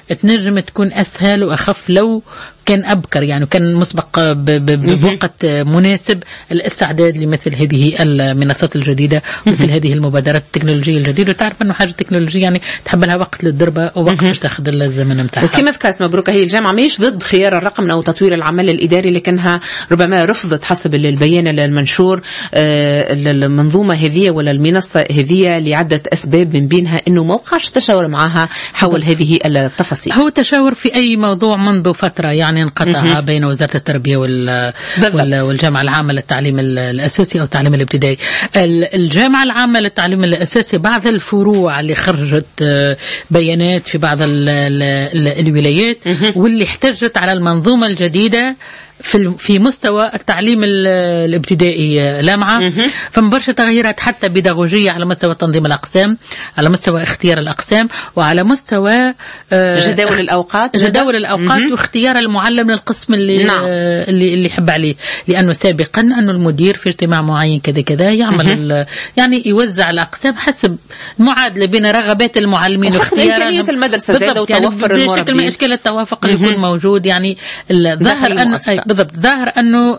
تنجم تكون أسهل وأخف لو كان أبكر، يعني كان مسبق بوقت مناسب الاستعداد لمثل هذه المنصات الجديدة مثل هذه المبادرات التكنولوجية الجديدة. وتعرف أنه حاجة تكنولوجية يعني تحب لها وقت للدربة ووقت باش تاخذ الزمن متاعها. وكما ذكرت مبروك، هي الجامعة مش ضد خيار الرقم أو تطوير العمل الإداري، لكنها ربما رفضت حسب البيان المنشور المنظومة هذه ولا المنصة هذه لعدة أسباب، من بينها أنه ما وقعش تشاور معها حول هذه التفاصيل. هو تشاور في أي موضوع منذ فترة يعني انقطع بين وزارة التربية والجامعة العامة للتعليم الأساسي أو التعليم الابتدائي. الجامعة العامة للتعليم الأساسي بعض الفروع اللي خرجت بيانات في بعض الولايات واللي احتجت على المنظومة الجديدة في مستوى التعليم الابتدائي لامعة. فمبرشة تغييرات حتى بيداغوجية على مستوى تنظيم الأقسام، على مستوى اختيار الأقسام، وعلى مستوى جداول الأوقات واختيار المعلم للقسم اللي يحب عليه. لأنه سابقا أنه المدير في اجتماع معين كذا يعمل يعني يوزع الأقسام حسب معادلة بين رغبات المعلمين وحسب إمكانية المدرسة زادة وتوفر المربين، يعني إشكال التوافق اللي يكون موجود. يعني ظهر أنه بالضبط ظاهر أنه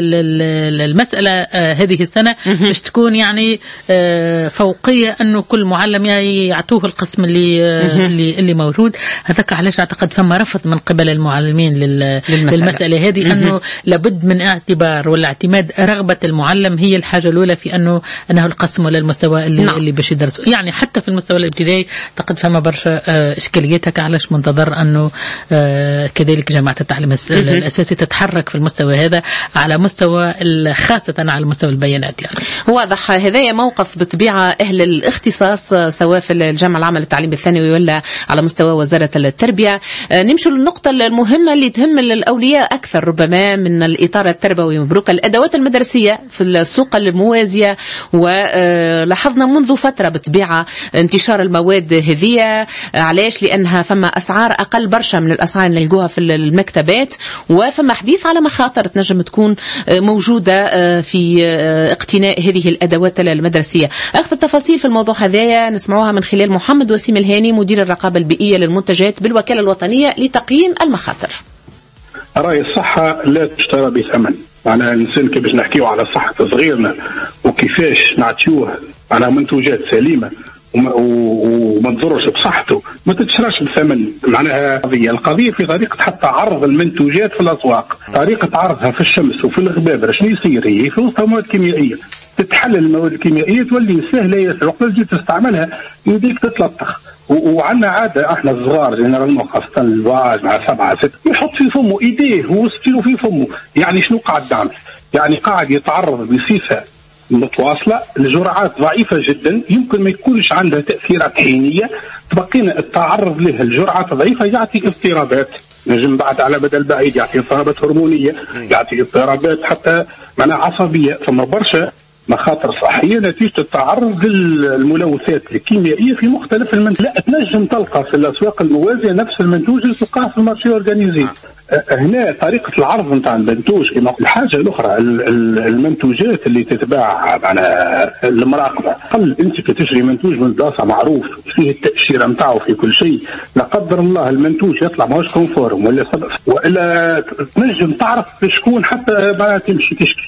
المسألة هذه السنة مش تكون يعني فوقية أنه كل معلم يعطوه القسم اللي موجود. هذاك علاش أعتقد فما رفض من قبل المعلمين للمسألة هذه، أنه لابد من اعتبار ولا اعتماد رغبة المعلم هي الحاجة الأولى في أنه القسم ولا المستوى اللي باش يدرسوا. يعني حتى في المستوى الابتدائي أعتقد فما برشا إشكاليات، علاش منتظر أنه كذلك جامعة التعليم الأساسي تتحرك في المستوى هذا على مستوى خاصة على مستوى البيانات. يعني واضح هذا موقف بطبيعة أهل الاختصاص سواء في الجامعة العامة للتعليم الثانوي ولا على مستوى وزارة التربية. نمشوا للنقطة المهمة اللي تهم الأولياء أكثر ربما من الإطار التربوي. مبروك، الأدوات المدرسية في السوق الموازية، ولاحظنا منذ فترة بطبيعة انتشار المواد هذه. علاش؟ لأنها فما أسعار أقل برشا من الأسعار اللي نلقوها في المكتبات، وفما حديث على مخاطر تنجم تكون موجودة في اقتناء هذه الأدوات المدرسية. أخذ التفاصيل في الموضوع هذا نسمعوها من خلال محمد وسيم الهاني مدير الرقابة البيئية للمنتجات بالوكالة الوطنية لتقييم المخاطر. رأي الصحة لا تشترى بثمن. معناها الإنسان كيف باش نحكيو على صحة صغيرنا وكيفاش نعطيوه على منتوجات سليمة وما تضرش بصحته، ما تتشراش بثمن. معناها القضية في طريقة حتى عرض المنتوجات في الأسواق، طريقة عرضها في الشمس وفي الغباب. شنو يصير؟ هي في وسط مواد كيميائية، تتحلل المواد الكيميائية تولي سهلة ياسر، وقت تجي تستعملها يديك تتلطخ. وعندنا عادة احنا الصغار جنرالمون خاصة الواج مع 7 6 يحط في فمه ايديه وسكينه في فمه. يعني شنو قاعد يعمل؟ يعني قاعد يتعرض بصفة متواصلة لجرعات ضعيفة جدا، يمكن ما يكونش عندها تأثيرات حينية، تبقينا التعرض لها الجرعات ضعيفة يعطي اضطرابات، نجم بعد على مدى البعيد يعطي اضطرابات هرمونية، يعطي اضطرابات حتى معناها عصبية. ثم برشا مخاطر صحية نتيجة التعرض للملوثات الكيميائية في مختلف المنتوجات. لا تنجم تلقى في الأسواق الموازية نفس المنتوج اللي تلقاه في المارشي أورجانيزي. هنا طريقة العرض نتاع المنتوج. الحاجة الأخرى المنتوجات اللي تتباع على المراقبة، قل أنت كتشري منتوج من بلاصة معروف فيه التأشيرة نتاعو في كل شيء، لا قدر الله المنتوج يطلع ماهوش كونفورم وإلا تنجم تعرف شكون حتى ما تمشي تشكي.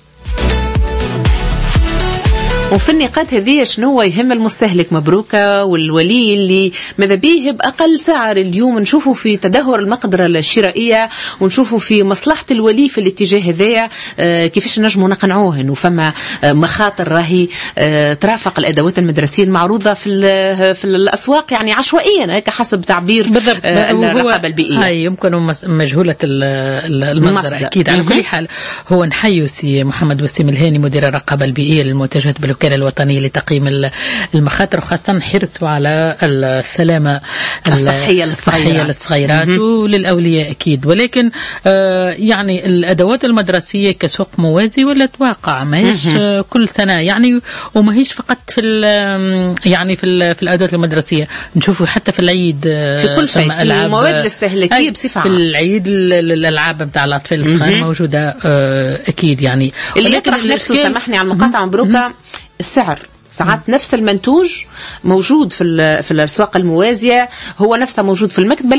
وفي النقاط هذه شنو يهم المستهلك مبروكة والولي اللي ماذا بيه بأقل سعر؟ اليوم نشوفوا في تدهور المقدرة الشرائية ونشوفوا في مصلحة الولي في الاتجاه هذا. كيفاش نجموا نقنعوه انه فما مخاطر راهي ترافق الادوات المدرسية المعروضة في الاسواق يعني عشوائيا هيك حسب تعبير الرقابة البيئية. هاي يمكن مجهولة المصدر اكيد. على كل حال هو نحيي سي محمد وسيم الهاني مدير الرقابة البيئية للمنتجات بالوكالة الوطنية لتقييم المخاطر، وخاصة حرصوا على السلامة الصحية للصغيرات وللأولياء أكيد. ولكن يعني الأدوات المدرسية كسوق موازي ولا تواقع ماهيش كل سنة يعني، وماهيش فقط في الأدوات المدرسية، نشوفوا حتى في العيد في كل شيء في المواد الاستهلاكية بصفة في العيد الألعاب بتاع الأطفال الصغار موجودة أكيد يعني. اللي يطرح نفسه سامحني على المقاطعة مبروكة السعر. ساعات نفس المنتوج موجود في الأسواق الموازية هو نفسه موجود في المكتبة